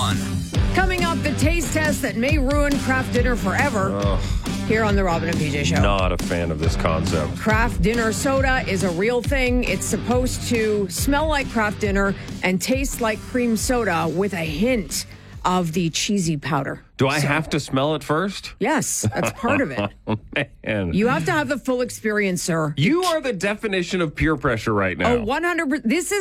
one. Coming up, the taste test that may ruin craft dinner forever. Here on the Robin and PJ Show. Not a fan of this concept. Craft dinner soda is a real thing. It's supposed to smell like craft dinner and taste like cream soda with a hint of the cheesy powder. Do I have to smell it first? Yes, that's part of it. Man. You have to have the full experience, sir. You are the definition of peer pressure right now. Oh, 100%. This is